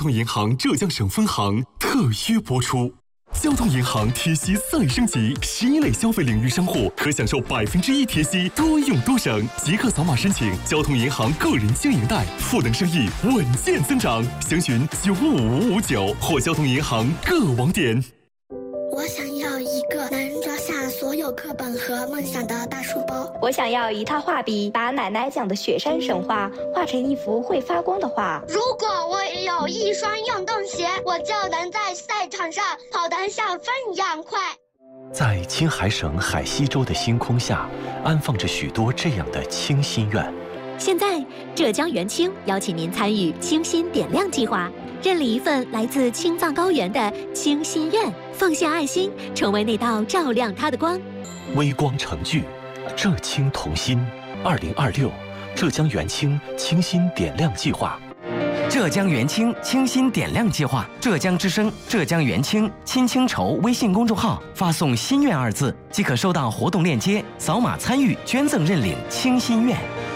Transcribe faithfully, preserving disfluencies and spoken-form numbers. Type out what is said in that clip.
通银行浙江省分行特约播出。交通银行贴息再升级，十一类消费领域商户可享受百分之一贴息，多用多省。即刻扫码申请交通银行个人经营贷，赋能生意稳健增长。详询九五五五九或交通银行各网点。 我想要一个能装下所有课本和梦想的大书包。 我想要一套画笔，把奶奶讲的雪山神话画成一幅会发光的画。 如果我有一双运动鞋，我就能在赛场上跑得像风一样快。 在青海省海西州的星空下，安放着许多这样的清心愿。 现在，浙江元清邀请您参与清心点亮计划，认领一份来自青藏高原的清心愿，奉献爱心，成为那道照亮它的光。 微光成炬，浙青同心。二零二六，浙江元清清心点亮计划。 浙江元清清心点亮计划，浙江之声、浙江元清亲清筹微信公众号发送“心愿”二字，即可收到活动链接，扫码参与捐赠认领清心愿。